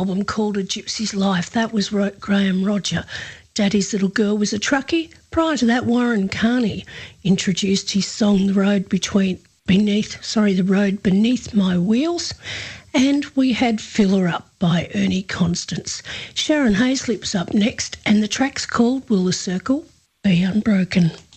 album called A Gypsy's Life. That was Graham Roger. Daddy's Little Girl was a truckie. Prior to that, Warren Carney introduced his song The Road Beneath My Wheels. And we had Fill Her Up by Ernie Constance. Sharon Hazlitt's up next, and the track's called Will the Circle Be Unbroken?